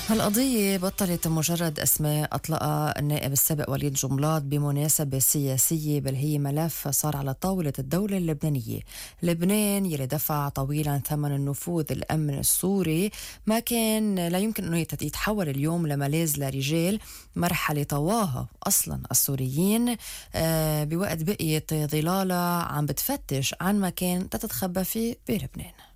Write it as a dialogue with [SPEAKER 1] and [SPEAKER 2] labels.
[SPEAKER 1] هالقضية بطلت مجرد أسماء أطلقها النائب السابق وليد جملات بمناسبة سياسية، بل هي ملف صار على طاولة الدولة اللبنانية. لبنان يلي دفع طويلا ثمن النفوذ الأمن السوري ما كان لا يمكن أنه يتحول اليوم لملاذ لرجال مرحلة طواها أصلا السوريين بوقت بقيت ظلالة عم بتفتش عن مكان تتخبى فيه بلبنان.